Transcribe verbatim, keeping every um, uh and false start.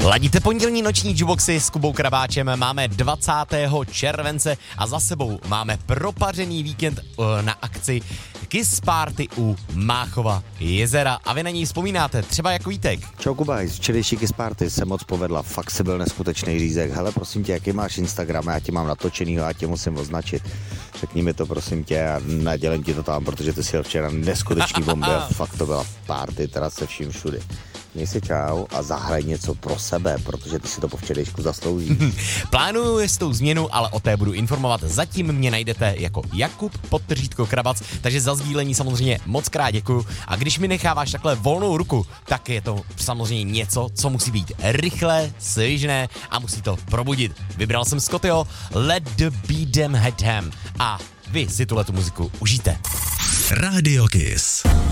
Ladíte pondělní noční jukeboxy s Kubou Krabáčem, máme dvacátého července a za sebou máme propařený víkend na akci Kiss Party u Máchova jezera a vy na ní vzpomínáte, třeba jako Vítek. Čau Kuba, z včerejší Kiss Party se moc povedla, fakt se byl neskutečný řízek. Hele, prosím tě, jaký máš Instagram, já tě mám natočenýho, já tě musím označit. Řekni mi to, prosím tě, a nadělím ti to tam, protože ty jsi jel včera neskutečný bomby a fakt to byla party, teda se vším všudy. Měj si čau a zahraj něco pro sebe, protože ty si to po včerejšku zasloužíš. Plánuju jistou změnu, ale o té budu informovat. Zatím mě najdete jako Jakub podtržítko Krabac, takže za sdílení samozřejmě moc krát děkuju. A když mi necháváš takhle volnou ruku, tak je to samozřejmě něco, co musí být rychlé, svižné a musí to probudit. Vybral jsem Scottyho Let the Beat Them Hit Them a vy si tuhletu muziku užijte. Radio Kiss.